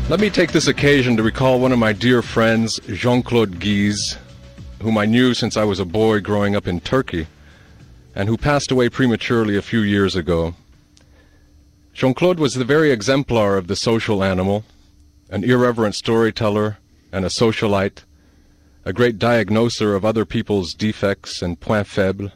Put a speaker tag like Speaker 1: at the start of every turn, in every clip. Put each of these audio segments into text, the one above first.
Speaker 1: Let me take this occasion to recall one of my dear friends, Jean-Claude Guise, whom I knew since I was a boy growing up in Turkey, and who passed away prematurely a few years ago. Jean-Claude was the very exemplar of the social animal, an irreverent storyteller and a socialite, a great diagnoser of other people's defects and points faibles.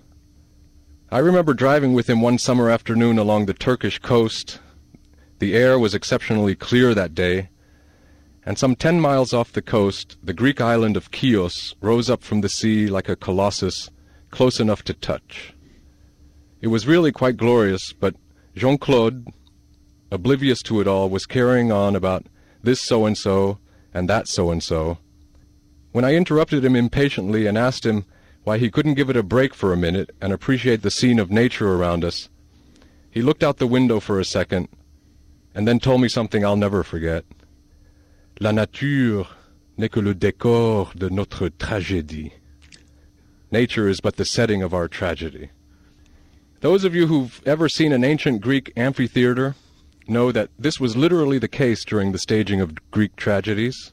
Speaker 1: I remember driving with him one summer afternoon along the Turkish coast. The air was exceptionally clear that day, and some 10 miles off the coast, the Greek island of Chios rose up from the sea like a colossus, close enough to touch. It was really quite glorious, but Jean-Claude, oblivious to it all, was carrying on about this so-and-so and that so-and-so. When I interrupted him impatiently and asked him why he couldn't give it a break for a minute and appreciate the scene of nature around us, he looked out the window for a second and then told me something I'll never forget. La nature n'est que le décor de notre tragédie. Nature is but the setting of our tragedy. Those of you who've ever seen an ancient Greek amphitheater know that this was literally the case during the staging of Greek tragedies.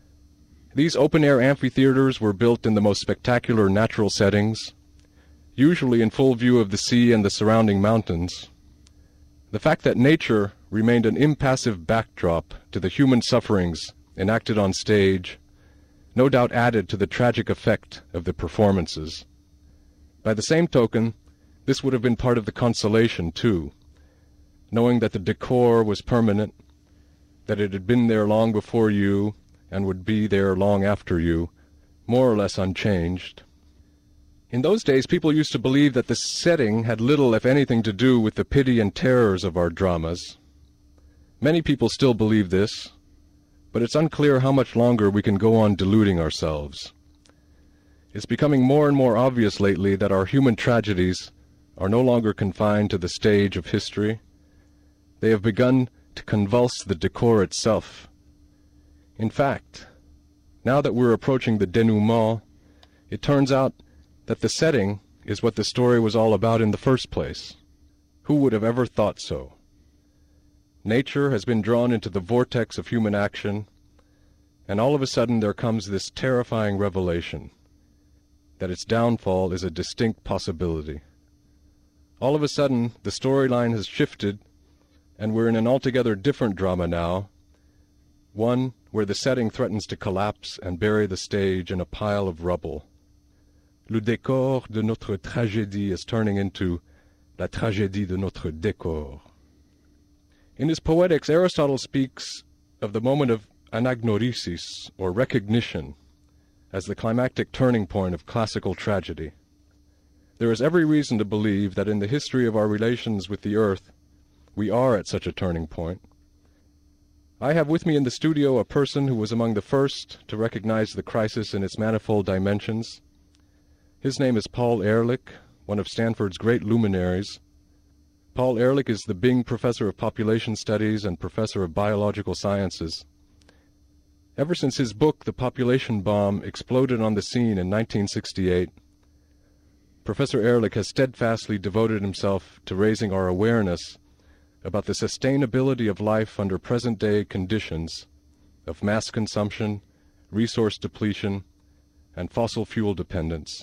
Speaker 1: These open-air amphitheaters were built in the most spectacular natural settings, usually in full view of the sea and the surrounding mountains. The fact that nature remained an impassive backdrop to the human sufferings enacted on stage no doubt added to the tragic effect of the performances. By the same token, this would have been part of the consolation, too, knowing that the decor was permanent, that it had been there long before you and would be there long after you, more or less unchanged. In those days, people used to believe that the setting had little, if anything, to do with the pity and terrors of our dramas. Many people still believe this, but it's unclear how much longer we can go on deluding ourselves. It's becoming more and more obvious lately that our human tragedies are no longer confined to the stage of history. They have begun to convulse the decor itself. In fact, now that we're approaching the denouement, it turns out that the setting is what the story was all about in the first place. Who would have ever thought so? Nature has been drawn into the vortex of human action, and all of a sudden there comes this terrifying revelation that its downfall is a distinct possibility. All of a sudden, the storyline has shifted, and we're in an altogether different drama now, one where the setting threatens to collapse and bury the stage in a pile of rubble. Le décor de notre tragédie is turning into la tragédie de notre décor. In his Poetics, Aristotle speaks of the moment of anagnorisis, or recognition, as the climactic turning point of classical tragedy. There is every reason to believe that in the history of our relations with the earth, we are at such a turning point. I have with me in the studio a person who was among the first to recognize the crisis in its manifold dimensions. His name is Paul Ehrlich, one of Stanford's great luminaries. Paul Ehrlich is the Bing Professor of Population Studies and Professor of Biological Sciences. Ever since his book, The Population Bomb, exploded on the scene in 1968, Professor Ehrlich has steadfastly devoted himself to raising our awareness about the sustainability of life under present-day conditions of mass consumption, resource depletion, and fossil fuel dependence.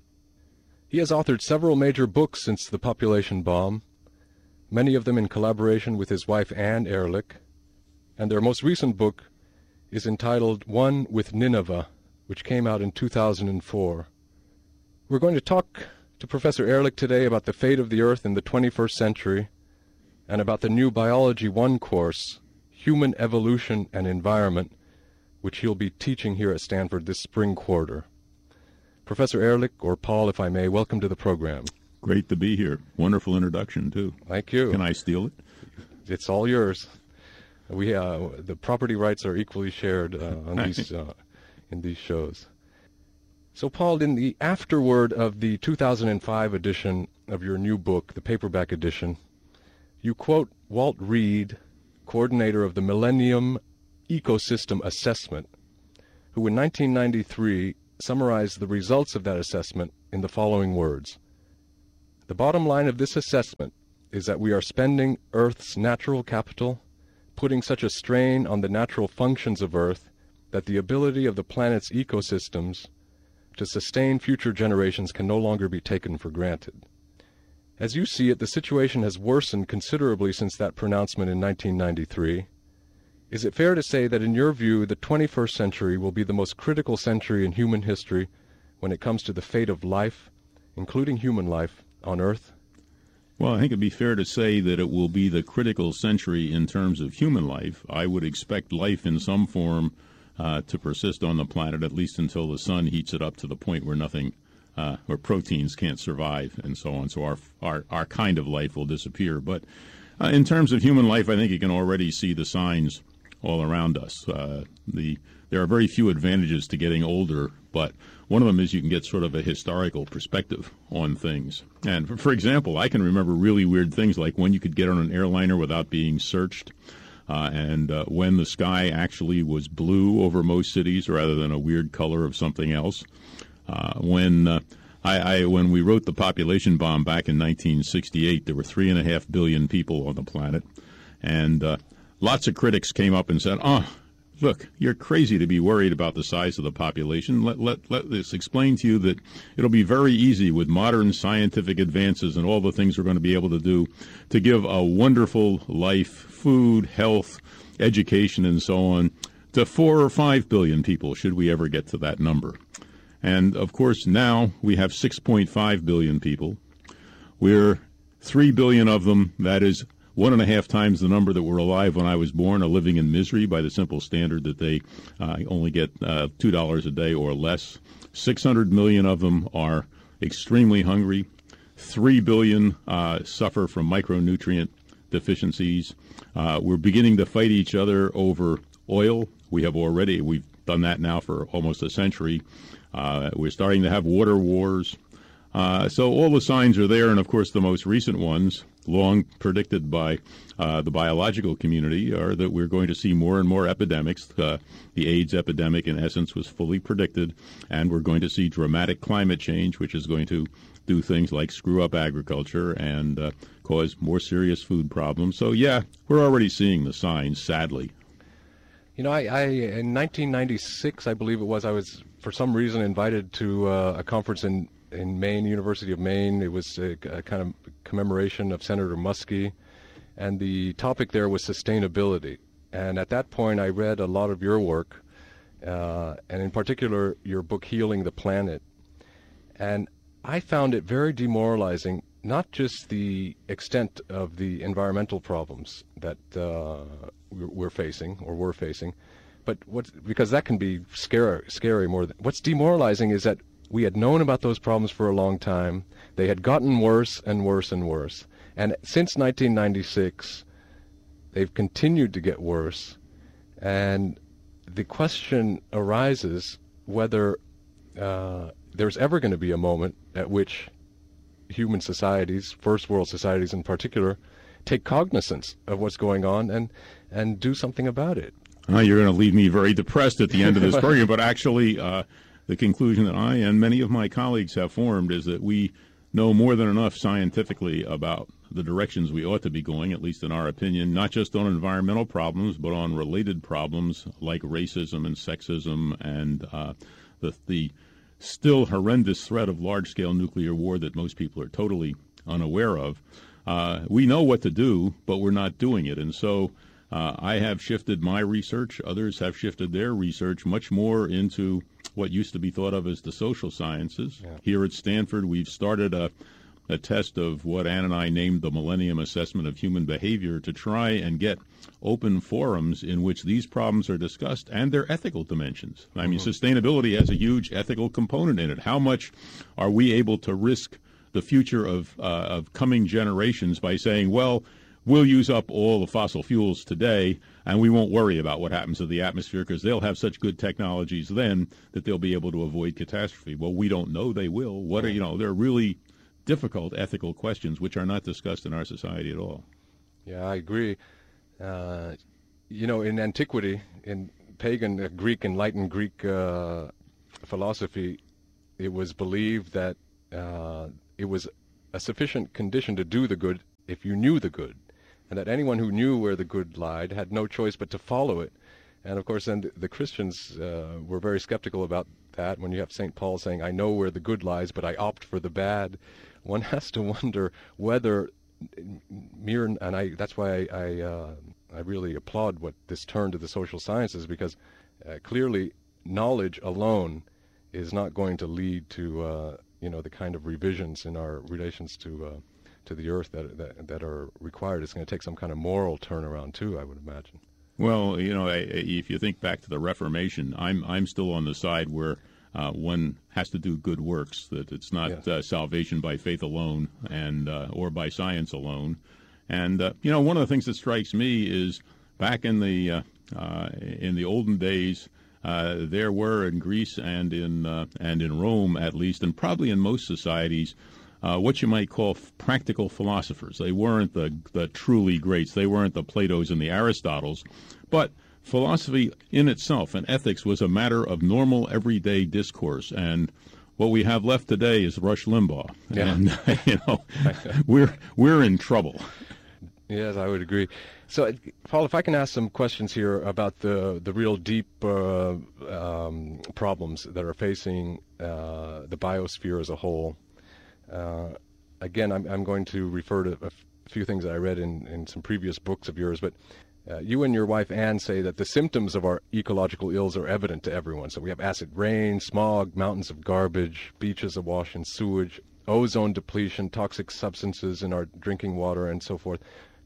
Speaker 1: He has authored several major books since The Population Bomb, many of them in collaboration with his wife Anne Ehrlich, and their most recent book is entitled One with Nineveh, which came out in 2004. We're going to talk to Professor Ehrlich today about the fate of the Earth in the 21st century and about the new Biology 1 course, Human Evolution and Environment, which he'll be teaching here at Stanford this spring quarter. Professor Ehrlich, or Paul, if I may, welcome to the program.
Speaker 2: Great to be here. Wonderful introduction, too.
Speaker 1: Thank you.
Speaker 2: Can I steal it?
Speaker 1: It's all yours. We the property rights are equally shared on these in these shows. So, Paul, in the afterword of the 2005 edition of your new book, the paperback edition, you quote Walt Reed, coordinator of the Millennium Ecosystem Assessment, who in 1993 summarized the results of that assessment in the following words. The bottom line of this assessment is that we are spending Earth's natural capital putting such a strain on the natural functions of Earth that the ability of the planet's ecosystems to sustain future generations can no longer be taken for granted. As you see it, the situation has worsened considerably since that pronouncement in 1993. Is it fair to say that, in your view, the 21st century will be the most critical century in human history when it comes to the fate of life, including human life, on Earth?
Speaker 2: Well, I think it'd be fair to say that it will be the critical century in terms of human life. I would expect life in some form to persist on the planet, at least until the sun heats it up to the point where nothing, where proteins can't survive and so on. So our kind of life will disappear. But in terms of human life, I think you can already see the signs all around us. There are very few advantages to getting older, but one of them is you can get sort of a historical perspective on things. And for example, I can remember really weird things like when you could get on an airliner without being searched, and when the sky actually was blue over most cities rather than a weird color of something else. When we wrote the population bomb back in 1968, there were 3.5 billion people on the planet, and lots of critics came up and said, look, you're crazy to be worried about the size of the population. Let this explain to you that it'll be very easy with modern scientific advances and all the things we're going to be able to do to give a wonderful life, food, health, education, and so on to 4 or 5 billion people, should we ever get to that number. And, of course, now we have 6.5 billion people. We're 3 billion of them, that is 1.5 times the number that were alive when I was born, are living in misery by the simple standard that they only get $2 a day or less. 600 million of them are extremely hungry. 3 billion suffer from micronutrient deficiencies. We're beginning to fight each other over oil. We've done that now for almost a century. We're starting to have water wars. So all the signs are there, and of course the most recent ones, long predicted by the biological community, are that we're going to see more and more epidemics. The AIDS epidemic, in essence, was fully predicted, and we're going to see dramatic climate change, which is going to do things like screw up agriculture and cause more serious food problems. So, yeah, we're already seeing the signs, sadly.
Speaker 1: You know, I in 1996, I believe it was, I was, for some reason, invited to a conference in Maine, University of Maine. It was a kind of commemoration of Senator Muskie, and the topic there was sustainability. And at that point, I read a lot of your work, and in particular, your book, Healing the Planet. And I found it very demoralizing, not just the extent of the environmental problems that we're facing, but because that can be scary more than, what's demoralizing is that we had known about those problems for a long time. They had gotten worse and worse and worse. And since 1996, they've continued to get worse. And the question arises whether there's ever going to be a moment at which human societies, first world societies in particular, take cognizance of what's going on and do something about it.
Speaker 2: You're going to leave me very depressed at the end of this program, but actually the conclusion that I and many of my colleagues have formed is that we know more than enough scientifically about the directions we ought to be going, at least in our opinion, not just on environmental problems, but on related problems like racism and sexism and the still horrendous threat of large-scale nuclear war that most people are totally unaware of. We know what to do, but we're not doing it. And so I have shifted my research. Others have shifted their research much more into what used to be thought of as the social sciences. Yeah. Here at Stanford, we've started a test of what Ann and I named the Millennium Assessment of Human Behavior to try and get open forums in which these problems are discussed and their ethical dimensions. I mean, sustainability has a huge ethical component in it. How much are we able to risk the future of coming generations by saying, well, we'll use up all the fossil fuels today, and we won't worry about what happens to the atmosphere because they'll have such good technologies then that they'll be able to avoid catastrophe. Well, we don't know they will. They're really difficult ethical questions which are not discussed in our society at all.
Speaker 1: Yeah, I agree. In antiquity, in pagan Greek, enlightened Greek philosophy, it was believed that it was a sufficient condition to do the good if you knew the good. and that anyone who knew where the good lied had no choice but to follow it. And of course, then the Christians were very skeptical about that. When you have St. Paul saying, "I know where the good lies, but I opt for the bad," one has to wonder whether that's why I really applaud what this turn to the social sciences, because clearly knowledge alone is not going to lead to the kind of revisions in our relations to the earth that are required. It's going to take some kind of moral turnaround too, I would imagine.
Speaker 2: Well, if you think back to the Reformation, I'm still on the side where one has to do good works, that it's not salvation by faith alone and or by science alone. And one of the things that strikes me is back in the olden days, there were in Greece and in Rome at least, and probably in most societies, what you might call practical philosophers. They weren't the truly greats. They weren't the Platos and the Aristotles, but philosophy in itself and ethics was a matter of normal everyday discourse. And what we have left today is Rush Limbaugh, and we're in trouble.
Speaker 1: Yes, I would agree. So, Paul, if I can ask some questions here about the real deep problems that are facing the biosphere as a whole. Again, I'm going to refer to a few things that I read in some previous books of yours, but you and your wife, Anne, say that the symptoms of our ecological ills are evident to everyone. So we have acid rain, smog, mountains of garbage, beaches awash in sewage, ozone depletion, toxic substances in our drinking water, and so forth.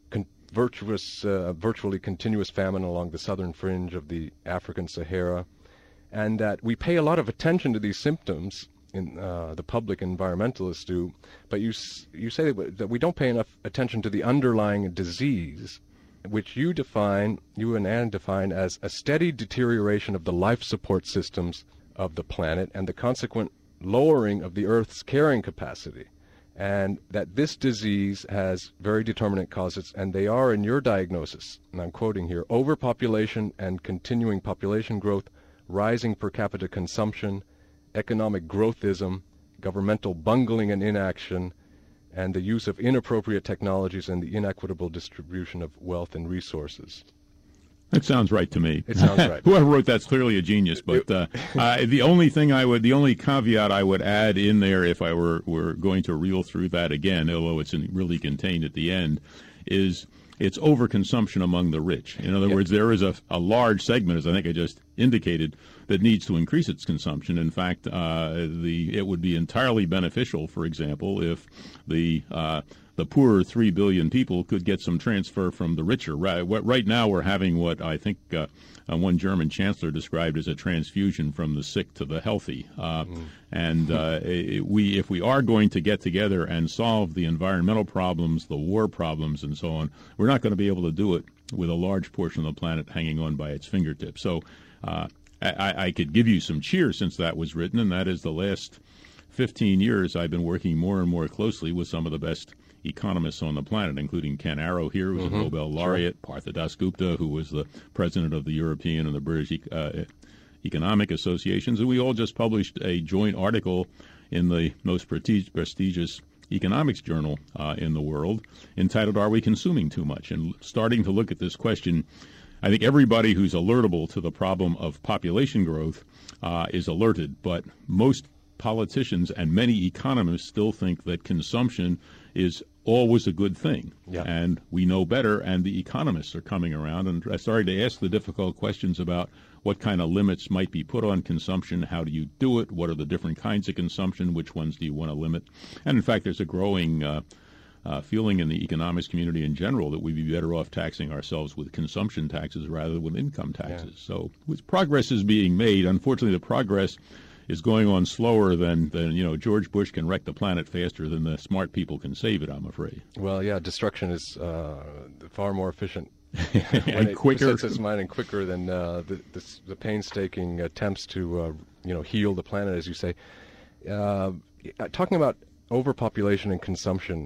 Speaker 1: Virtually continuous famine along the southern fringe of the African Sahara, and that we pay a lot of attention to these symptoms, in the public environmentalists do, but you say that we don't pay enough attention to the underlying disease, which you and Anne define as a steady deterioration of the life support systems of the planet and the consequent lowering of the Earth's carrying capacity. And that this disease has very determinate causes, and they are, in your diagnosis, and I'm quoting here, overpopulation and continuing population growth, rising per capita consumption, economic growthism, governmental bungling and inaction, and the use of inappropriate technologies and the inequitable distribution of wealth and resources.
Speaker 2: That sounds right to me.
Speaker 1: It sounds right.
Speaker 2: Whoever wrote that's clearly a genius. But the only caveat I would add in there, if I were going to reel through that again, although it's really contained at the end, is it's overconsumption among the rich. In other words, there is a large segment, as I think I just indicated, that needs to increase its consumption. In fact, it would be entirely beneficial, for example, if the poorer 3 billion people could get some transfer from the richer. Right now we're having what I think one German chancellor described as a transfusion from the sick to the healthy. And if we are going to get together and solve the environmental problems, the war problems, and so on, we're not going to be able to do it with a large portion of the planet hanging on by its fingertips. So I could give you some cheer since that was written, and that is the last 15 years I've been working more and more closely with some of the best economists on the planet, including Ken Arrow here, who's a Nobel laureate, Partha Dasgupta, who was the president of the European and the British Economic Associations, and we all just published a joint article in the most prestigious economics journal in the world entitled, "Are We Consuming Too Much?" And starting to look at this question, I think everybody who's alertable to the problem of population growth is alerted, but most politicians and many economists still think that consumption is always a good thing. Yeah. And we know better, and the economists are coming around and starting to ask the difficult questions about what kind of limits might be put on consumption, how do you do it, what are the different kinds of consumption, which ones do you want to limit. And in fact, there's a growing feeling in the economics community in general that we'd be better off taxing ourselves with consumption taxes rather than with income taxes. Yeah. So progress is being made. Unfortunately, the progress is going on slower than George Bush can wreck the planet faster than the smart people can save it, I'm afraid.
Speaker 1: Well, yeah, destruction is far more efficient
Speaker 2: and quicker.
Speaker 1: It sets its mind and quicker than the painstaking attempts to heal the planet, as you say. Talking about overpopulation and consumption,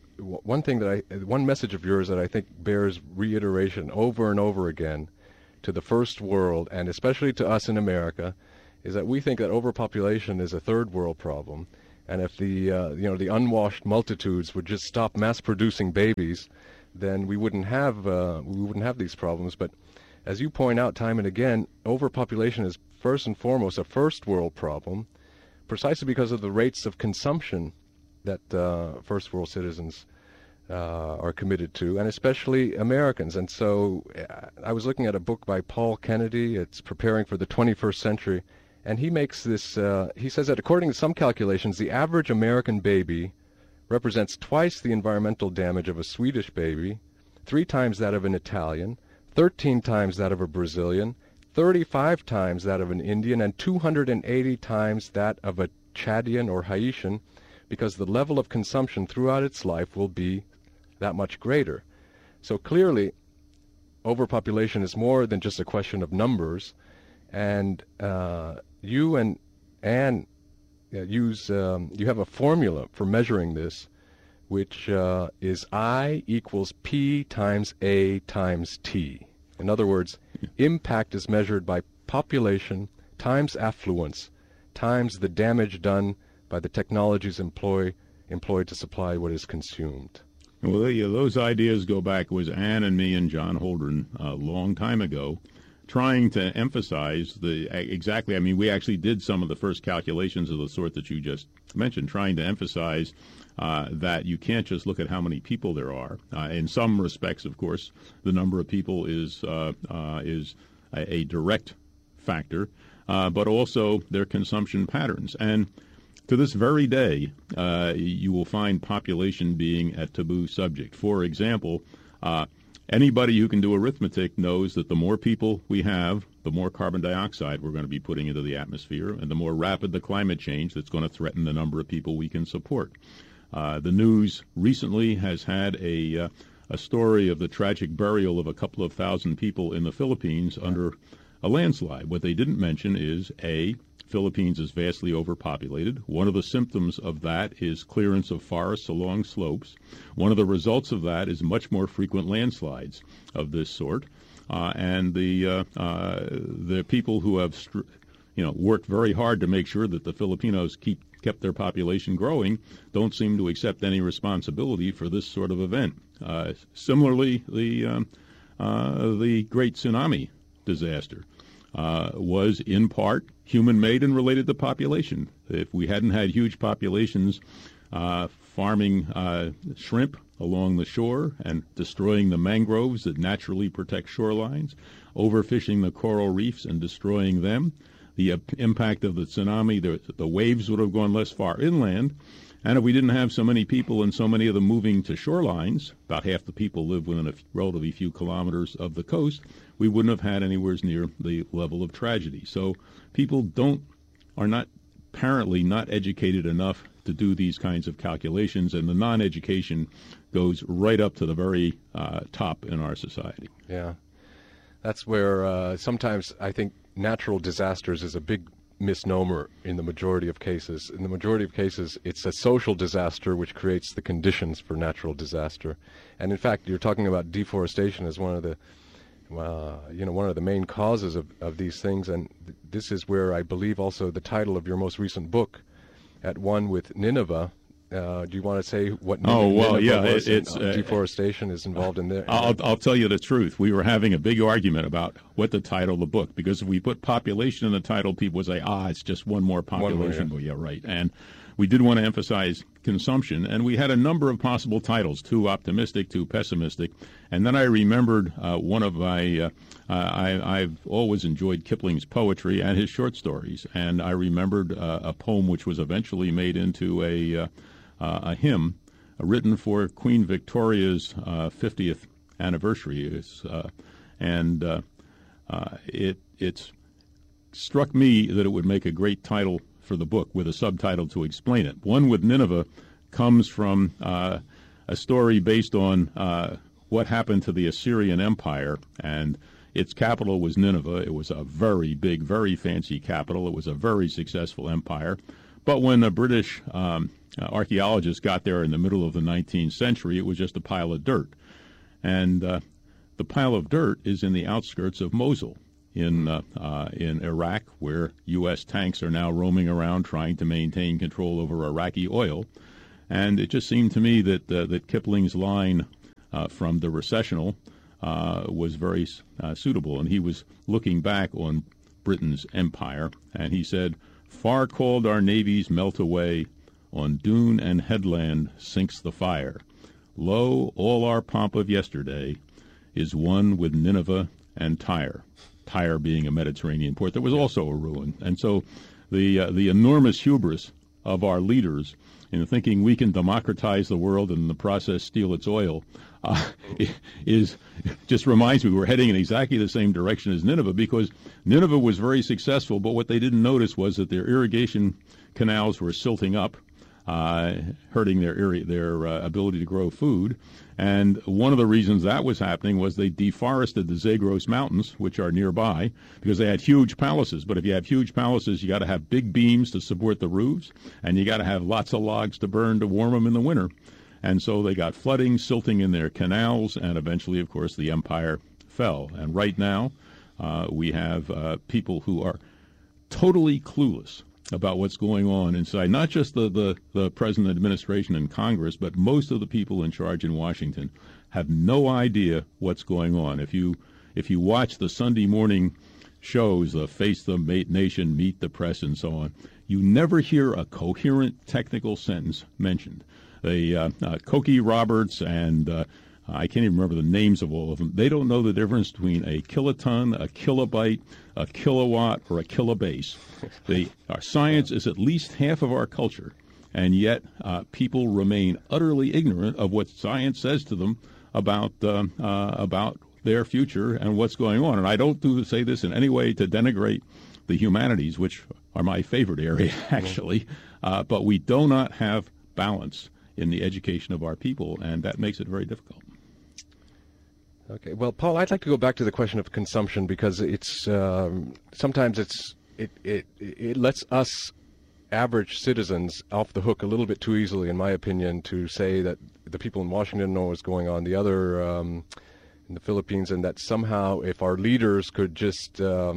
Speaker 1: one message of yours that I think bears reiteration over and over again to the first world, and especially to us in America, is that we think that overpopulation is a third world problem, and if the unwashed multitudes would just stop mass producing babies, then we wouldn't have these problems. But as you point out time and again, overpopulation is first and foremost a first world problem, precisely because of the rates of consumption that first world citizens are committed to, and especially Americans. And so I was looking at a book by Paul Kennedy. It's Preparing for the 21st Century. And he makes this, he says that according to some calculations, the average American baby represents twice the environmental damage of a Swedish baby, 3 times that of an Italian, 13 times that of a Brazilian, 35 times that of an Indian, and 280 times that of a Chadian or Haitian, because the level of consumption throughout its life will be that much greater. So clearly, overpopulation is more than just a question of numbers, and you and Anne you have a formula for measuring this, which is I equals P times A times T. In other words, impact is measured by population times affluence times the damage done by the technologies employed to supply what is consumed.
Speaker 2: Well, those ideas go back. It was Anne and me and John Holdren a long time ago, trying to emphasize exactly. I mean, we actually did some of the first calculations of the sort that you just mentioned, trying to emphasize that you can't just look at how many people there are. In some respects, of course, the number of people is a direct factor, but also their consumption patterns. And to this very day, you will find population being a taboo subject. For example, anybody who can do arithmetic knows that the more people we have, the more carbon dioxide we're going to be putting into the atmosphere, and the more rapid the climate change that's going to threaten the number of people we can support. The news recently has had a story of the tragic burial of a couple of thousand people in the Philippines under a landslide. What they didn't mention is, Philippines is vastly overpopulated. One of the symptoms of that is clearance of forests along slopes. One of the results of that is much more frequent landslides of this sort. And the people who have worked very hard to make sure that the Filipinos kept their population growing don't seem to accept any responsibility for this sort of event. Similarly, the Great Tsunami disaster was in part human-made and related to population. If we hadn't had huge populations farming shrimp along the shore and destroying the mangroves that naturally protect shorelines, overfishing the coral reefs and destroying them, the impact of the tsunami, the waves would have gone less far inland. And if we didn't have so many people and so many of them moving to shorelines, about half the people live within a relatively few kilometers of the coast, we wouldn't have had anywhere near the level of tragedy. So people are apparently not educated enough to do these kinds of calculations, and the non-education goes right up to the very top in our society.
Speaker 1: Yeah, that's where sometimes I think natural disasters is a big misnomer in the majority of cases. In the majority of cases, it's a social disaster which creates the conditions for natural disaster. And in fact, you're talking about deforestation as one of the main causes of these things. And this is where I believe also the title of your most recent book, At One with Nineveh. Do you want to say what deforestation is involved in there?
Speaker 2: I'll tell you the truth. We were having a big argument about what to title the book, because if we put population in the title, people would say, it's just one more population. Well, yeah, right. And we did want to emphasize consumption, and we had a number of possible titles, too optimistic, too pessimistic. And then I remembered one of my, I've always enjoyed Kipling's poetry and his short stories, and I remembered a poem which was eventually made into a hymn written for Queen Victoria's 50th anniversary. It struck me that it would make a great title for the book with a subtitle to explain it. One with Nineveh comes from a story based on what happened to the Assyrian Empire, and its capital was Nineveh. It was a very big, very fancy capital. It was a very successful empire. But when the British archaeologists got there in the middle of the 19th century, it was just a pile of dirt. And the pile of dirt is in the outskirts of Mosul in Iraq, where U.S. tanks are now roaming around trying to maintain control over Iraqi oil. And it just seemed to me that Kipling's line, from the recessional was very suitable. And he was looking back on Britain's empire, and he said, "Far called our navies melt away, on dune and headland sinks the fire. Lo, all our pomp of yesterday is one with Nineveh and Tyre." Tyre being a Mediterranean port that was also a ruin. And so the enormous hubris of our leaders in thinking we can democratize the world and in the process steal its oil is just reminds me we're heading in exactly the same direction as Nineveh, because Nineveh was very successful, but what they didn't notice was that their irrigation canals were silting up, hurting their ability to grow food. And one of the reasons that was happening was they deforested the Zagros Mountains, which are nearby, because they had huge palaces. But if you have huge palaces, you got to have big beams to support the roofs, and you got to have lots of logs to burn to warm them in the winter. And so they got flooding, silting in their canals, and eventually, of course, the empire fell. And right now, we have people who are totally clueless about what's going on inside, not just the president, administration, and Congress, but most of the people in charge in Washington have no idea what's going on. If you watch the Sunday morning shows, the Face the Nation, Meet the Press, and so on, you never hear a coherent technical sentence mentioned. Cokie Roberts and I can't even remember the names of all of them. They don't know the difference between a kiloton, a kilobyte, a kilowatt, or a kilobase. Our science is at least half of our culture, and yet people remain utterly ignorant of what science says to them about their future and what's going on. And I don't say this in any way to denigrate the humanities, which are my favorite area, actually, but we do not have balance in the education of our people, and that makes it very difficult.
Speaker 1: Okay, well, Paul, I'd like to go back to the question of consumption, because it's sometimes it lets us average citizens off the hook a little bit too easily, in my opinion, to say that the people in Washington know what's going on, the other in the Philippines, and that somehow if our leaders could just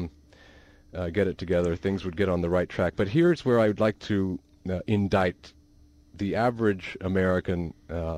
Speaker 1: get it together, things would get on the right track. But here's where I would like to indict the average American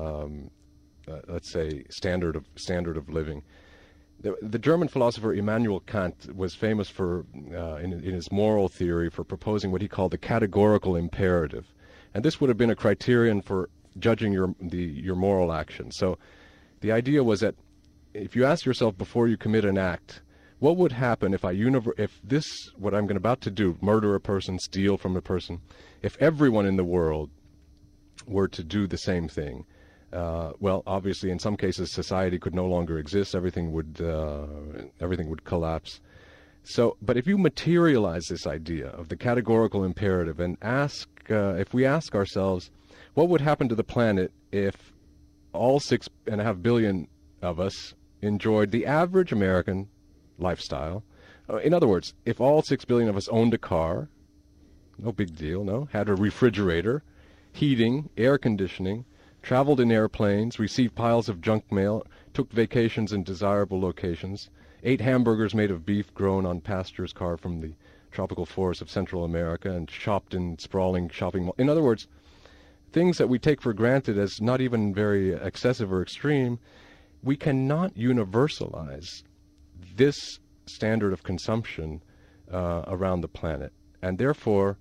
Speaker 1: let's say standard of living. The German philosopher Immanuel Kant was famous for in his moral theory for proposing what he called the categorical imperative, and this would have been a criterion for judging your moral action. So the idea was that if you ask yourself before you commit an act, what would happen if what I'm about to do, murder a person, steal from a person, if everyone in the world were to do the same thing? Well, obviously, in some cases, society could no longer exist. Everything would collapse. So, but if you materialize this idea of the categorical imperative and if we ask ourselves, what would happen to the planet if all 6.5 billion of us enjoyed the average American lifestyle? In other words, if all 6 billion of us owned a car, no big deal, no, had a refrigerator, heating, air conditioning, traveled in airplanes, received piles of junk mail, took vacations in desirable locations, ate hamburgers made of beef grown on pastures carved from the tropical forests of Central America, and shopped in sprawling shopping malls. In other words, things that we take for granted as not even very excessive or extreme, we cannot universalize this standard of consumption around the planet. And therefore,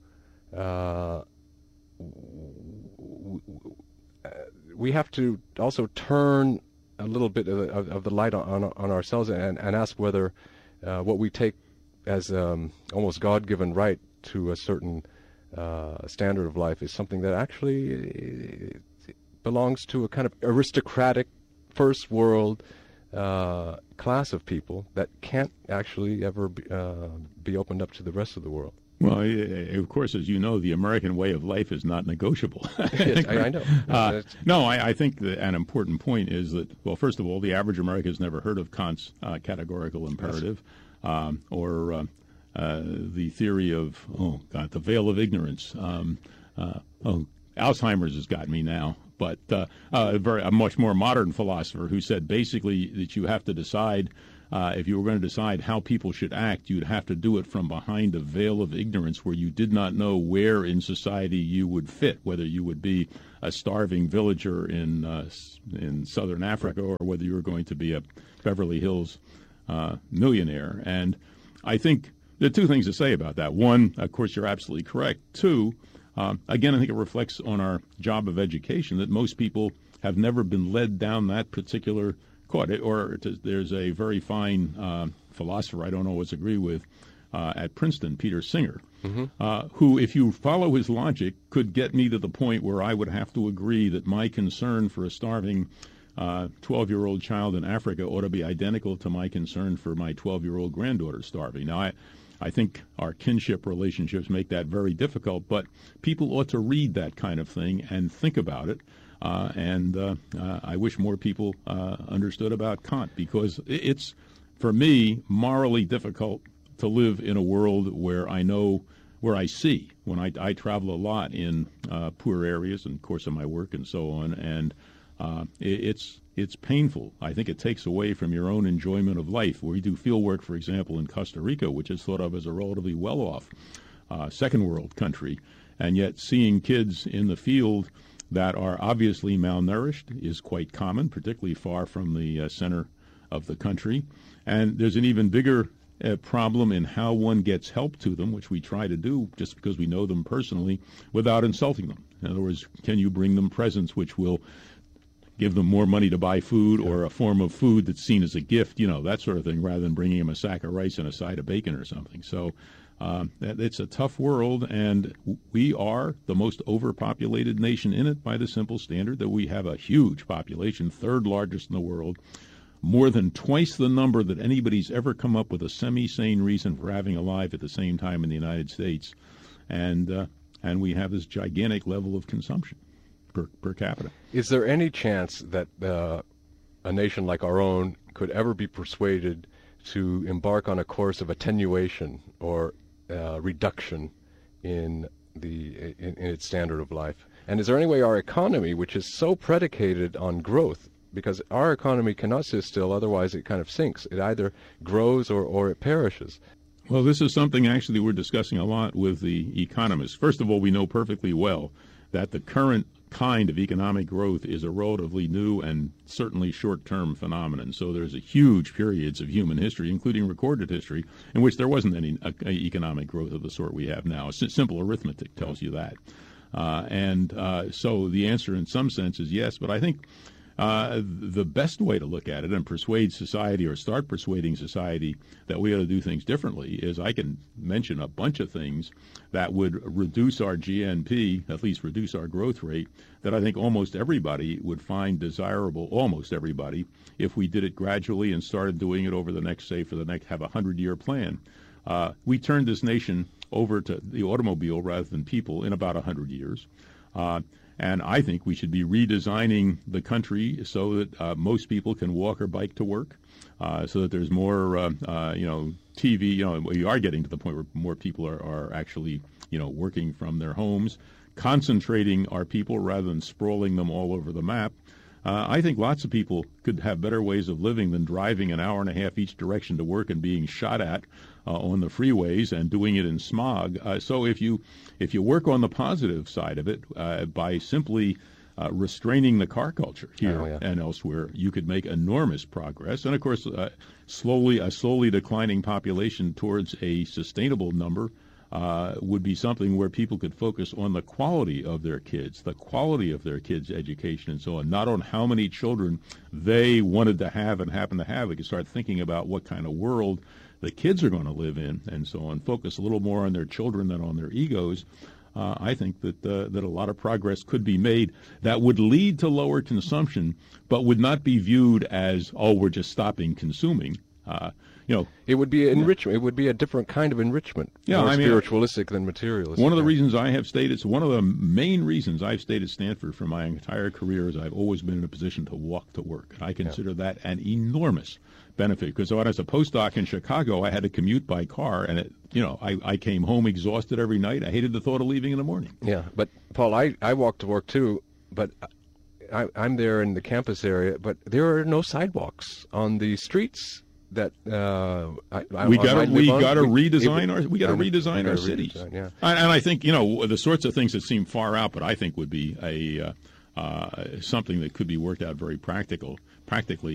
Speaker 1: we have to also turn a little bit of the light on ourselves and ask whether what we take as almost God-given right to a certain standard of life is something that actually belongs to a kind of aristocratic first world class of people that can't actually ever be opened up to the rest of the world.
Speaker 2: Well, of course, as you know, the American way of life is not negotiable.
Speaker 1: Yes, I know.
Speaker 2: No, I think that an important point is that, well, first of all, the average American has never heard of Kant's categorical imperative, or the theory of, the veil of ignorance. Alzheimer's has got me now. But a much more modern philosopher who said basically that you have to decide, if you were going to decide how people should act, you'd have to do it from behind a veil of ignorance where you did not know where in society you would fit, whether you would be a starving villager in southern Africa, or whether you were going to be a Beverly Hills millionaire. And I think there are two things to say about that. One, of course, you're absolutely correct. Two, again, I think it reflects on our job of education that most people have never been led down that particular court. There's a very fine philosopher I don't always agree with at Princeton, Peter Singer, who, if you follow his logic, could get me to the point where I would have to agree that my concern for a starving 12-year-old child in Africa ought to be identical to my concern for my 12-year-old granddaughter starving. Now, I think our kinship relationships make that very difficult, but people ought to read that kind of thing and think about it. I wish more people understood about Kant, because it's, for me, morally difficult to live in a world where I see, when I travel a lot in poor areas in the course of my work and so on, and it's painful. I think it takes away from your own enjoyment of life. We do field work, for example, in Costa Rica, which is thought of as a relatively well-off second world country, and yet seeing kids in the field that are obviously malnourished is quite common, particularly far from the center of the country. And there's an even bigger problem in how one gets help to them, which we try to do just because we know them personally, without insulting them. In other words, can you bring them presents which will give them more money to buy food, or a form of food that's seen as a gift, that sort of thing, rather than bringing them a sack of rice and a side of bacon or something. So it's a tough world, and we are the most overpopulated nation in it by the simple standard that we have a huge population, third largest in the world, more than twice the number that anybody's ever come up with a semi-sane reason for having alive at the same time in the United States. And we have this gigantic level of consumption per capita.
Speaker 1: Is there any chance that a nation like our own could ever be persuaded to embark on a course of attenuation or reduction in its standard of life? And is there any way our economy, which is so predicated on growth, because our economy cannot sit still, otherwise it kind of sinks. It either grows or it perishes.
Speaker 2: Well, this is something actually we're discussing a lot with the economists. First of all, we know perfectly well that the current kind of economic growth is a relatively new and certainly short-term phenomenon. So there's a huge periods of human history, including recorded history, in which there wasn't any economic growth of the sort we have now. Simple arithmetic tells you that. So the answer in some sense is yes, but I think the best way to look at it and persuade society, or start persuading society, that we ought to do things differently is I can mention a bunch of things that would reduce our GNP, at least reduce our growth rate, that I think almost everybody would find desirable, almost everybody, if we did it gradually and started doing it over the next, have a 100-year plan. We turned this nation over to the automobile rather than people in about 100 years. And I think we should be redesigning the country so that most people can walk or bike to work, so that there's more, TV. We are getting to the point where more people are actually, working from their homes, concentrating our people rather than sprawling them all over the map. I think lots of people could have better ways of living than driving an hour and a half each direction to work and being shot at on the freeways and doing it in smog. So if you work on the positive side of it by simply restraining the car culture here and elsewhere, you could make enormous progress. And of course, a slowly declining population towards a sustainable number would be something where people could focus on the quality of their kids' education and so on, not on how many children they wanted to have and happen to have. They could start thinking about what kind of world the kids are going to live in and so on, focus a little more on their children than on their egos. I think that a lot of progress could be made that would lead to lower consumption, but would not be viewed as, we're just stopping consuming.
Speaker 1: It would be enrichment. It would be a different kind of enrichment. More spiritualistic than materialistic.
Speaker 2: One of the reasons I have stayed, it's one of the main reasons I've stayed at Stanford for my entire career is I've always been in a position to walk to work. I consider that an enormous benefit, because when I was a postdoc in Chicago, I had to commute by car, and I came home exhausted every night. I hated the thought of leaving in the morning.
Speaker 1: Yeah, but Paul, I walk to work too, but I'm there in the campus area, but there are no sidewalks on the streets. That
Speaker 2: we got to redesign our cities. And I think the sorts of things that seem far out, but I think would be something that could be worked out very practically